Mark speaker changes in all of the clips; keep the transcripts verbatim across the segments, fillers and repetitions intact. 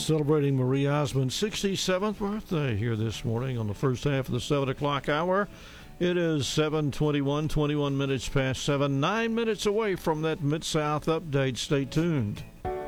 Speaker 1: Celebrating Marie Osmond's sixty-seventh birthday here this morning on the first half of the seven o'clock hour. It is seven twenty-one, twenty-one minutes past seven, nine minutes away from that Mid-South update. Stay tuned.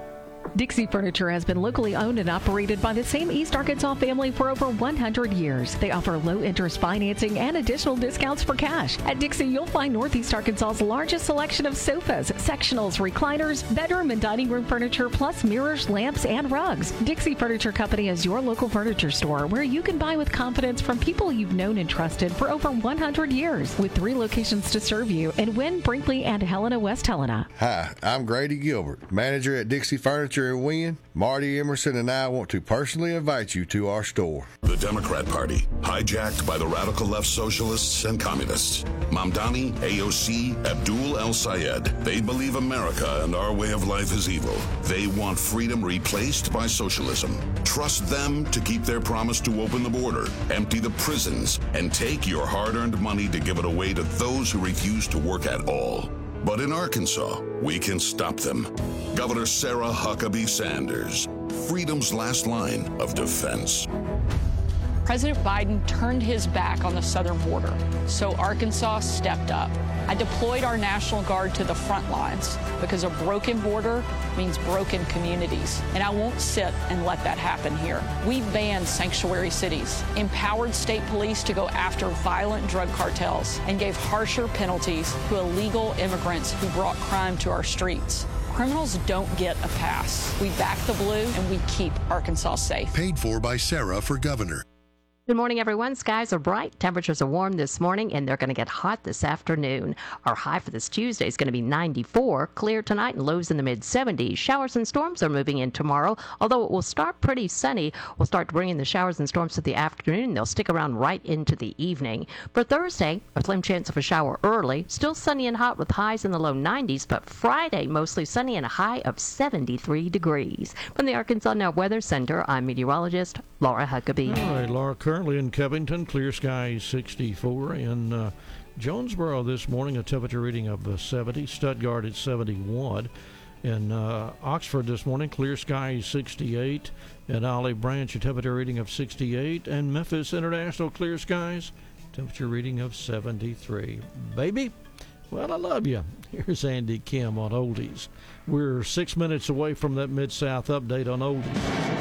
Speaker 2: Dixie Furniture has been locally owned and operated by the same East Arkansas family for over one hundred years. They offer low-interest financing and additional discounts for cash. At Dixie, you'll find Northeast Arkansas's largest selection of sofas, sectionals, recliners, bedroom and dining room furniture, plus mirrors, lamps, and rugs. Dixie Furniture Company is your local furniture store where you can buy with confidence from people you've known and trusted for over one hundred years, with three locations to serve you in Wynn, Brinkley, and Helena, West Helena.
Speaker 3: Hi, I'm Grady Gilbert, manager at Dixie Furniture in Wynn. Marty Emerson and I want to personally invite you to our store.
Speaker 4: The Democrat Party, hijacked by the radical left socialists and communists. Mamdani, A O C, Abdul El Sayed. They believe America and our way of life is evil. They want freedom replaced by socialism. Trust them to keep their promise to open the border, empty the prisons, and take your hard-earned money to give it away to those who refuse to work at all. But in Arkansas, we can stop them. Governor Sarah Huckabee Sanders, freedom's last line of defense.
Speaker 5: President Biden turned his back on the southern border, so Arkansas stepped up. I deployed our National Guard to the front lines because a broken border means broken communities, and I won't sit and let that happen here. We banned sanctuary cities, empowered state police to go after violent drug cartels, and gave harsher penalties to illegal immigrants who brought crime to our streets. Criminals don't get a pass. We back the blue and we keep Arkansas safe.
Speaker 6: Paid for by Sarah for governor.
Speaker 7: Good morning, everyone. Skies are bright. Temperatures are warm this morning, and they're going to get hot this afternoon. Our high for this Tuesday is going to be ninety-four. Clear tonight and lows in the mid seventies. Showers and storms are moving in tomorrow. Although it will start pretty sunny, we'll start bringing the showers and storms to the afternoon. They'll stick around right into the evening. For Thursday, a slim chance of a shower early. Still sunny and hot with highs in the low nineties, but Friday, mostly sunny and a high of seventy-three degrees. From the Arkansas Now Weather Center, I'm meteorologist Laura Huckabee.
Speaker 1: All right, Laura. Currently in Covington, clear skies sixty-four. In uh, Jonesboro this morning, a temperature reading of uh, seventy. Stuttgart at seventy-one. In uh, Oxford this morning, clear skies sixty-eight. In Olive Branch, a temperature reading of sixty-eight. And Memphis International, clear skies, temperature reading of seventy-three. Baby, well, I love you. Here's Andy Kim on Oldies. We're six minutes away from that Mid-South update on Oldies.